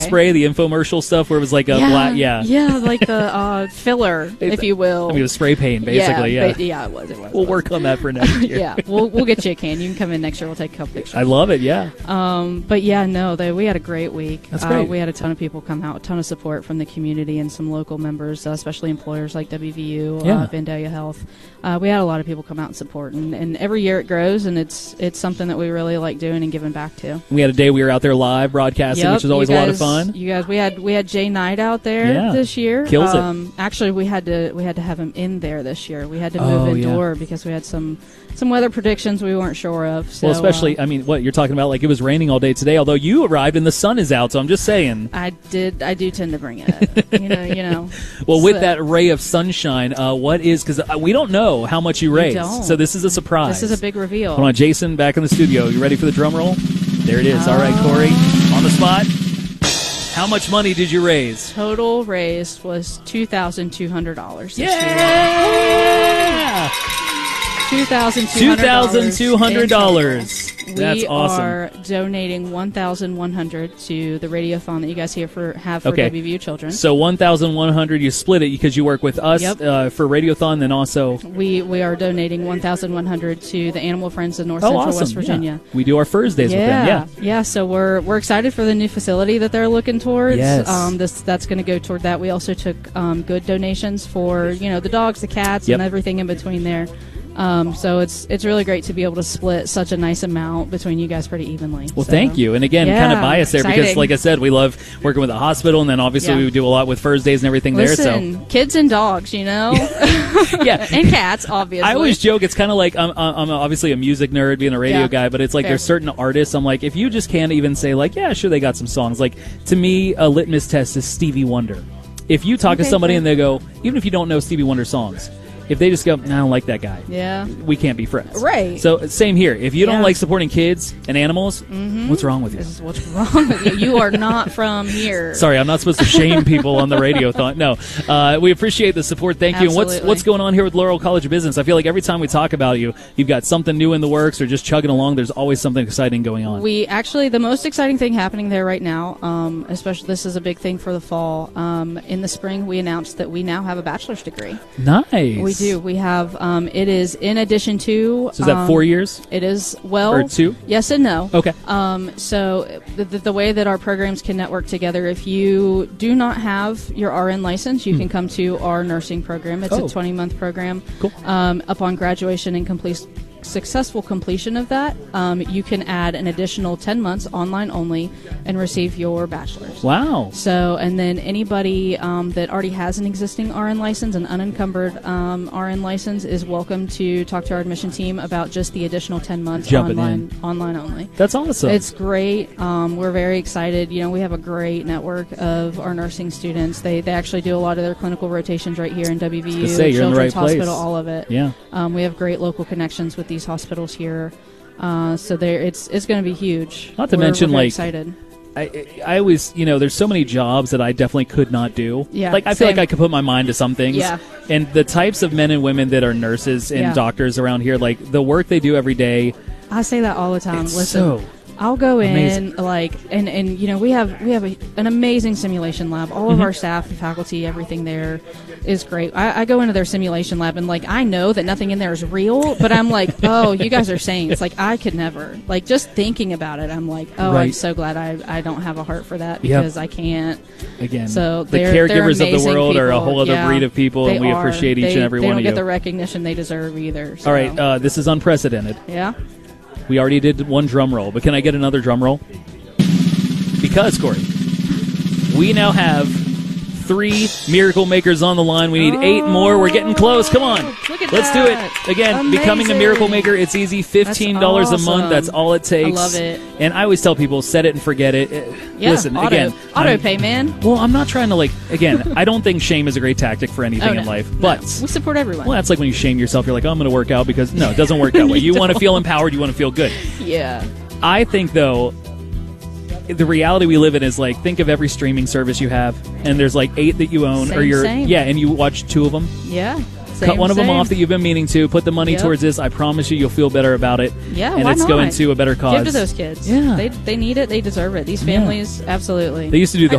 spray, the infomercial stuff where it was like a black, like the filler, if you will. I mean, it was spray paint, basically, it was. We'll work on that for next year. Yeah, we'll get you a can. You can come in next year. We'll take a couple pictures. I love it, yeah. But yeah, no, we had a great week. That's great. We had a ton of people come out, a ton of support from the community and some local members, especially employers like WVU, Vandalia Health. We had a lot of people come out and support, and every year it grows, and it's something that we really like doing and giving back to. We had a day we were out there live broadcasting, which was always a lot of fun. You guys, we had Jay Knight out there this year. Kills it. Actually, we had to have him in there this year. We had to move indoor because we had some weather predictions we weren't sure of. So, well, especially, I mean, what you're talking about, like it was raining all day today. Although you arrived and the sun is out, so I'm just saying. I do tend to bring it. you know. Well, with that ray of sunshine, what is, because we don't know how much you raised, so this is a surprise. This is a big reveal. Hold on, Jason, back in the studio. You ready for the drum roll? There it is. All right, Corey, on the spot. How much money did you raise? Total raised was $2,200 this year. $2,200. That's awesome. We are donating $1,100 to the radiothon that you guys have for WVU children. So $1,100, you split it because you work with us for radiothon, then also we are donating $1,100 to the Animal Friends of North Central West Virginia. Yeah. We do our Thursdays with them. Yeah. So we're excited for the new facility that they're looking towards. Yes. That's going to go toward that. We also took good donations for the dogs, the cats, and everything in between there. So it's really great to be able to split such a nice amount between you guys pretty evenly. Well, thank you. And again, kind of biased there because, like I said, we love working with the hospital, and then obviously we do a lot with Thursdays and everything there. So kids and dogs, and cats, obviously. I always joke it's kind of like I'm obviously a music nerd, being a radio guy, but it's like there's certain artists. I'm like, if you just can't even say like, yeah, sure, they got some songs. Like to me, a litmus test is Stevie Wonder. If you talk to somebody and they go, even if you don't know Stevie Wonder songs. If they just go, I don't like that guy. Yeah. We can't be friends. Right. So same here. If you don't like supporting kids and animals, what's wrong with you? This is what's wrong with you. You are not from here. Sorry, I'm not supposed to shame people on the radiothon. No. We appreciate the support. Thank you. And what's going on here with Laurel College of Business? I feel like every time we talk about you've got something new in the works or just chugging along. There's always something exciting going on. We actually, the most exciting thing happening there right now, especially this is a big thing for the fall. In the spring, we announced that we now have a bachelor's degree. Nice. We do. We have, it is in addition to... So is that 4 years? It is, well... Or 2? Yes and no. Okay. So the way that our programs can network together, if you do not have your RN license, you can come to our nursing program. It's a 20-month program. Cool. Upon graduation and successful completion of that, you can add an additional 10 months online only and receive your bachelor's. Wow. So, and then anybody that already has an existing RN license, an unencumbered RN license, is welcome to talk to our admission team about just the additional 10 months online only. That's awesome. It's great. We're very excited. We have a great network of our nursing students. They actually do a lot of their clinical rotations right here in WVU, Children's Hospital, all of it. Yeah. We have great local connections with these hospitals here, so it's going to be huge. Not to mention, we're like, excited. I always, there's so many jobs that I definitely could not do. Yeah, like I feel like I could put my mind to some things. Yeah. And the types of men and women that are nurses and doctors around here, like the work they do every day. I say that all the time. It's Listen, I'll go in and we have an amazing simulation lab. All of our staff and faculty, everything there is great. I go into their simulation lab and I know that nothing in there is real, but I'm like, oh, you guys are saints. Like I could never. Like just thinking about it, I'm like, oh, I'm so glad I don't have a heart for that because I can't. Again, so the caregivers of the world people. are a whole other breed of people, and we appreciate each and every one of you. They don't get the recognition they deserve either. So. All right, this is unprecedented. Yeah. We already did one drum roll, but can I get another drum roll? Because, Corey, we now have 3 Miracle Makers on the line. We need 8 more. We're getting close. Come on. Let's do it. Again, becoming a Miracle Maker, it's easy. $15 a month. That's all it takes. I love it. And I always tell people, set it and forget it. Listen, again. Auto pay, man. Well, I'm not trying to, again, I don't think shame is a great tactic for anything in life. But we support everyone. Well, that's like when you shame yourself. You're like, oh, I'm going to work out because, no, it doesn't work that way. You want to feel empowered. You want to feel good. Yeah. I think, though, the reality we live in is think of every streaming service you have, and there's 8 that you own, same. and you watch 2 of them. Yeah. cut one of them same. off that you've been meaning to. Put the money Yep. towards this. I promise you, you'll feel better about it. Yeah, and why it's not? going to a better cause. Give to those kids. Yeah. They need it. They deserve it. These families, absolutely. They used to do the I